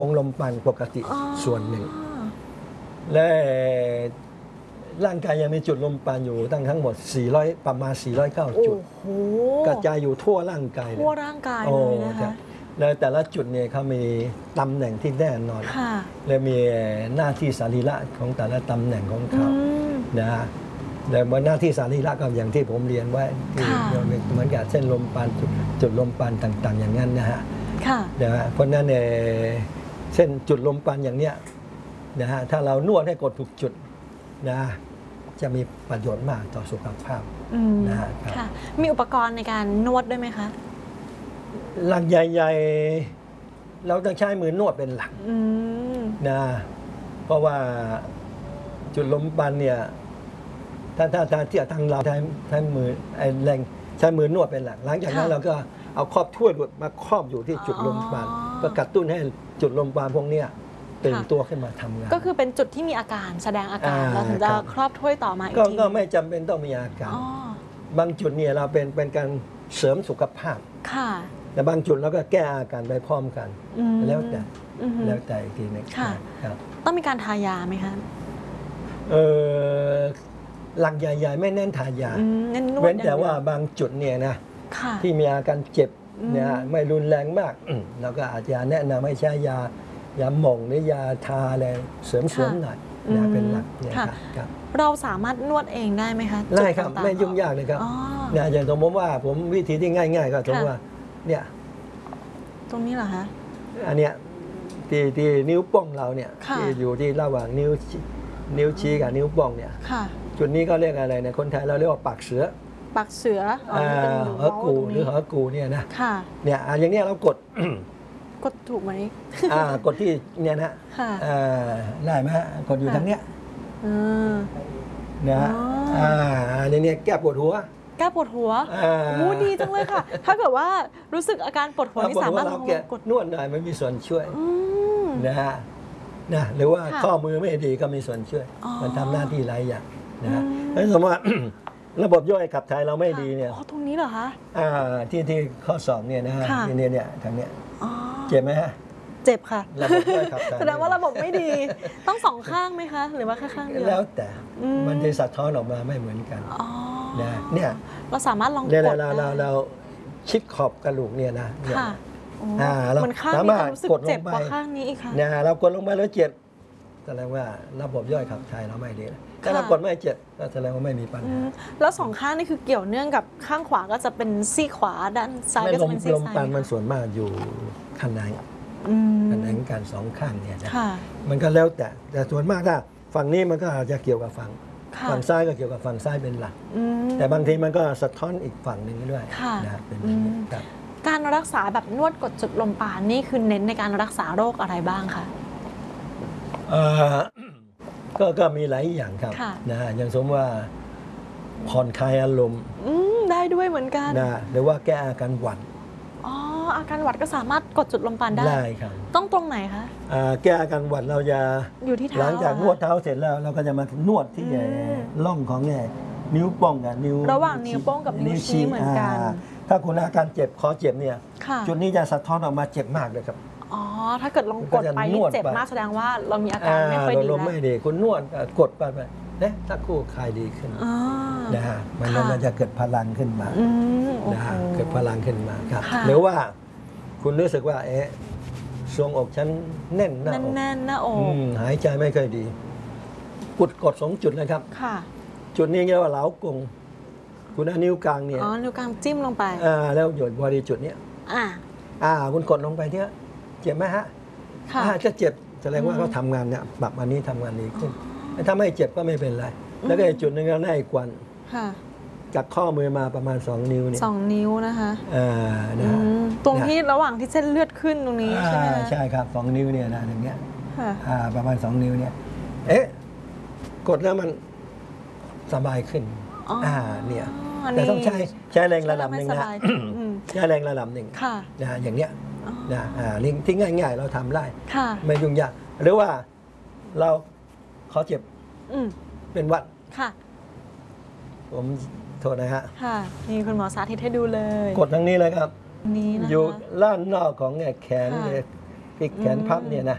องลมปานปกติส่วนหนึ่งและร่างกายยังมีจุดลมปานอยู่ทั้งหมด400ประมาณ409จุดกระจายอยู่ทั่วร่างกายทั่วร่างกายเลยนะคะแล้วแต่ละจุดเนี่ยเขามีตำแหน่งที่แน่นอนและมีหน้าที่สรีระของแต่ละตำแหน่งของเขานะฮะแต่บนหน้าที่สรีระก็อย่างที่ผมเรียนไว้เหมือนกับเส้นลมปานจุดลมปานต่างๆอย่างนั้นนะฮะนะฮะเพราะนั้นเนี่ยเส้นจุดลมปานอย่างเนี้ยนะฮะถ้าเรานวดให้กดถูกจุดนะจะมีประโยชน์มากต่อสุขภาพนะฮะมีอุปกรณ์ในการนวดด้วยไหมคะหลักใหญ่ๆเราต้องใช้มือนวดเป็นหลักนะเพราะว่าจุดลมปานเนี่ยถ้าที่ทางเราใช้มือแรงใช้มือนวดเป็นหลักหลังจากนั้นเราก็เอาครอบถ้วยมาครอบอยู่ที่จุดลมปานเพื่อกระตุ้นให้จุดลมปานพวกนี้ตื่นตัวขึ้นมาทำงานก็คือเป็นจุดที่มีอาการแสดงอาการแล้วถึงจะครอบถ้วยต่อมาอีกทีก็ไม่จำเป็นต้องมีอาการบางจุดเนี่ยเราเป็นการเสริมสุขภาพแต่บางจุดเราก็แก้อาการไปพร้อมกันแล้วแต่อีกทีนึงต้องมีการทายาไหมคะหลักใหญ่ๆไม่เน้นทายาเว้นแต่ว่าบางจุดเนี่ยนะที่มีอาการเจ็บเนี่ยไม่รุนแรงมากเราก็อาจจะแนะนำให้ใช้ยาหม่องหรือยาทาอะไรเสริมหน่อยนะเป็นหลักเนี่ยครับเราสามารถนวดเองได้ไหมคะได้ครับไม่ยุ่งยากเลยครับเนี่ยอย่างสมมติว่าผมวิธีที่ง่ายๆก็สมมติว่าเนี่ยตรงนี้เหรอคะอันเนี้ยที่นิ้วโป้งเราเนี่ยที่อยู่ที่ระหว่างนิ้วชี้กับนิ้วโป้งเนี่ยจุดนี้ก็เรียกอะไรเนี่ยคนไทยเราเรียกว่าปากเสือหัวกูหรือหัวกูเนี่ยนะเนี่ยอย่างเนี้ยเรากดถูกไหมกดที่เนี่ยนะได้ไหมกดอยู่ทั้งเนี้ยนะเนี่ยแก้ปวดหัวดีจังเลยค่ะถ้าเกิดว่ารู้สึกอาการปวดหัวนี่สามารถกดนวดหน่อยมันมีส่วนช่วยนะฮะหรือว่าข้อมือไม่ดีก็มีส่วนช่วยมันทำหน้าที่หลายอย่างนะแล้วสมมติว่าระบบย่อยขับถ่ายเราไม่ดีเนี่ยตรงนี้เหรอคะที่ข้อศอกเนี่ยนะฮะเนี่ยทางเนี้ยเจ็บไหมฮะเจ็บค่ะระบบย่อยขับถ่ายแสดงว่าระบบไม่ดีต้องสองข้างไหมคะหรือว่าแค่ข้างเดียวแล้วแต่มันจะสะท้อนออกมาไม่เหมือนกันเนี่ยเราสามารถลองกดเราชิดขอบกระดูกเนี่ยนะเราสามารถกดลงไปข้างนี้อีกค่ะเรากดลงไปแล้วเจ็บแสดงว่าระบบย่อยขับถ่ายเราไม่ดีถ้าเรากดไม่เจ็บก็แสดงว่าไม่มีปัญหาแล้วสองข้างนี่คือเกี่ยวเนื่องกับข้างขวาก็จะเป็นซี่ขวาด้านซ้ายก็จะเป็นซี่ซ้ายลมปานมันส่วนมากอยู่ข้างในการสองข้างเนี่ยนะมันก็แล้วแต่ส่วนมากถ้าฝั่งนี้มันก็อาจจะเกี่ยวกับฝั่งซ้ายก็เกี่ยวกับฝั่งซ้ายเป็นหลักแต่บางทีมันก็สะท้อนอีกฝั่งหนึ่งด้วยนะเป็นการรักษาแบบนวดกดจุดลมปานนี่คือเน้นในการรักษาโรคอะไรบ้างคะก็มีหลายอย่างครับนะอย่างสมมติว่าผ่อนคลายอารมณ์ได้ด้วยเหมือนกันนะหรือว่าแก้อาการหวัดอาการหวัดก็สามารถกดจุดลมปานได้ครับต้องตรงไหนคะแก้อาการหวัดเราจะอยู่ที่เท้าหลังจากนวดเท้าเสร็จแล้วเราก็จะมานวดที่ร่องของนิ้วโป้งกับนิ้วระหว่างนิ้วโป้งกับนิ้วชี้เหมือนกันถ้าคุณอาการเจ็บคอเจ็บเนี่ยจุดนี้จะสะท้อนออกมาเจ็บมากเลยครับถ้าเกิดลองกดไปนี่เจ็บมากแสดงว่าเรามีอาการไม่ค่อยดีแล้วไม่ดีคุณนวดกดไปเนี่ยถ้าคู่คลายดีขึ้นนะฮะมันจะเกิดพลังขึ้นมานะฮะเกิดพลังขึ้นมาครับหรือว่าคุณรู้สึกว่าทรวงอกฉันแน่นหน้าอกหายใจไม่ค่อยดีกด2จุดนะครับจุดนี้เรียกว่าเหลากงคุณเอานิ้วกลางเนี่ยนิ้วกลางจิ้มลงไปแล้วหยดบริจุดเนี้ยคุณกดลงไปเนี้ยเจ็บไหมฮะถ้าเจ็บแสดงว่าเขาทำงานเนี่ยปรับอันนี้ทำงานดีขึ้นถ้าไม่เจ็บก็ไม่เป็นไรแล้วก็อีกจุดหนึ่งก็ได้กวนจากข้อมือมาประมาณ2นิ้วเนี่ย 2นิ้วนะคะตรงที่ระหว่างที่เส้นเลือดขึ้นตรงนี้ใช่ไหมใช่ครับ2นิ้วเนี่ยนะอย่างเงี้ยประมาณ2นิ้วเนี่ยกดแล้วมันสบายขึ้นเนี่ยแต่ต้องใช้แรงระดับหนึ่งนะใช้แรงระดับหนึ่งนะอย่างเนี้ยที่ง่ายๆเราทำได้ไม่ยุ่งยากหรือว่าเราเขาเจ็บเป็นหวัดผมโทษนะฮะนี่คุณหมอสาธิตให้ดูเลยกดทั้งนี้เลยครับนี่นะอยู่ด้านนอกของแขนที่แขนพับเนี่ยนะ